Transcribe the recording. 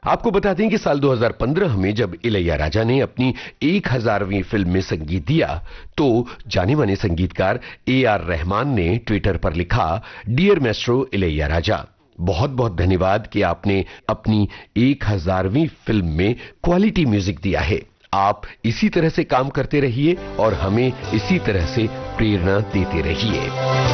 आपको बता दें कि साल 2015 में जब इलैयाराजा ने अपनी 1000वीं फिल्म में संगीत दिया तो जाने माने संगीतकार AR रहमान ने ट्विटर पर लिखा, डियर मैस्ट्रो इलैयाराजा, बहुत बहुत धन्यवाद कि आपने अपनी 1000वीं फिल्म में क्वालिटी म्यूजिक दिया है। आप इसी तरह से काम करते रहिए और हमें इसी तरह से प्रेरणा देते रहिए।